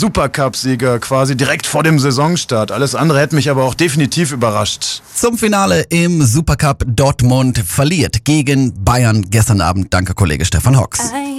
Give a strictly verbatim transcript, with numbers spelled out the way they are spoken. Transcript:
Supercup-Sieger quasi direkt vor dem Saisonstart. Alles andere hätte mich aber auch definitiv überrascht. Zum Finale im Supercup. Dortmund verliert gegen Bayern gestern Abend. Danke, Kollege Stefan Hocks.